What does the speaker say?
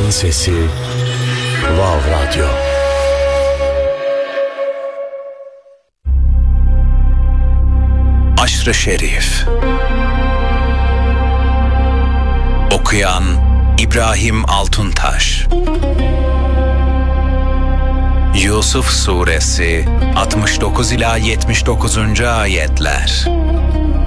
Umutların Sesi Vav Radyo. Aşr-ı Şerif. Okuyan İbrahim Altuntaş. Yusuf Suresi 69 ila 79. ayetler.